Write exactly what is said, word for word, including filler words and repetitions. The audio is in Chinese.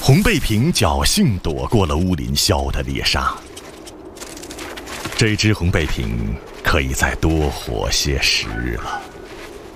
红背瓶侥幸躲过了乌林鸮的猎杀。这只红背瓶可以再多活些时了。